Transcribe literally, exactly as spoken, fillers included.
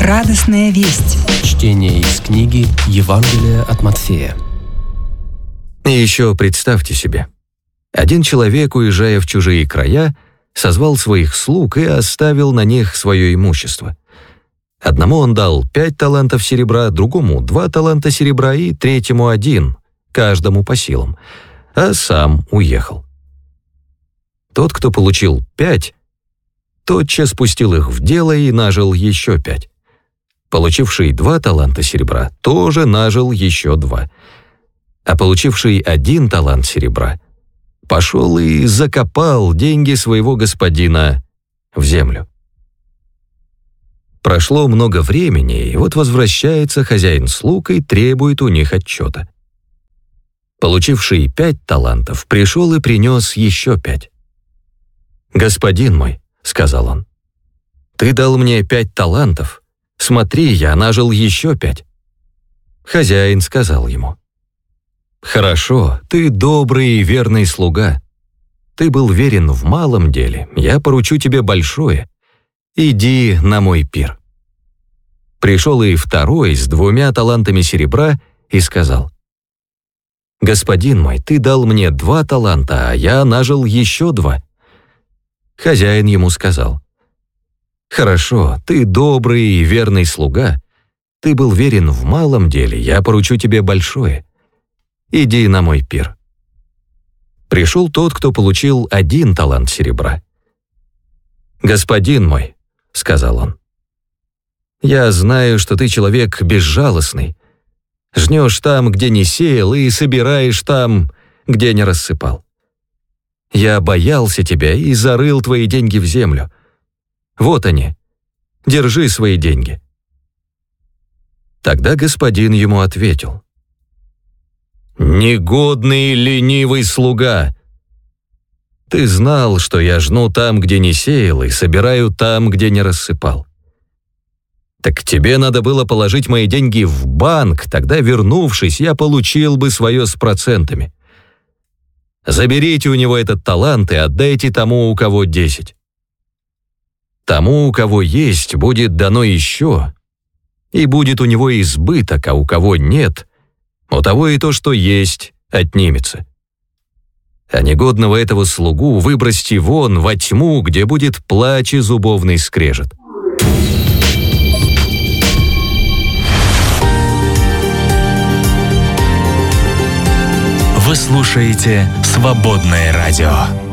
Радостная весть. Чтение из книги Евангелия от Матфея. И еще представьте себе. Один человек, уезжая в чужие края, созвал своих слуг и оставил на них свое имущество. Одному он дал пять талантов серебра, другому два таланта серебра и третьему один, каждому по силам, а сам уехал. Тот, кто получил пять, тотчас пустил их в дело и нажил еще пять. Получивший два таланта серебра тоже нажил еще два. А получивший один талант серебра пошел и закопал деньги своего господина в землю. Прошло много времени, и вот возвращается хозяин слуг и требует у них отчета. Получивший пять талантов пришел и принес еще пять. «Господин мой», — сказал он, — «ты дал мне пять талантов, смотри, я нажил еще пять». Хозяин сказал ему: «Хорошо, ты добрый и верный слуга. Ты был верен в малом деле, я поручу тебе большое. Иди на мой пир». Пришел и второй с двумя талантами серебра и сказал: «Господин мой, ты дал мне два таланта, а я нажил еще два». Хозяин ему сказал: «Хорошо, ты добрый и верный слуга. Ты был верен в малом деле, я поручу тебе большое. Иди на мой пир». Пришел тот, кто получил один талант серебра. «Господин мой», — сказал он, — «я знаю, что ты человек безжалостный. Жнешь там, где не сеял, и собираешь там, где не рассыпал. Я боялся тебя и зарыл твои деньги в землю. Вот они, держи свои деньги». Тогда господин ему ответил: «Негодный ленивый слуга! Ты знал, что я жну там, где не сеял, и собираю там, где не рассыпал. Так тебе надо было положить мои деньги в банк, тогда, вернувшись, я получил бы свое с процентами. Заберите у него этот талант и отдайте тому, у кого десять. Тому, у кого есть, будет дано еще, и будет у него избыток, а у кого нет, у того и то, что есть, отнимется. А негодного этого слугу выбросьте вон во тьму, где будет плач и зубовный скрежет». Вы слушаете «Свободное радио».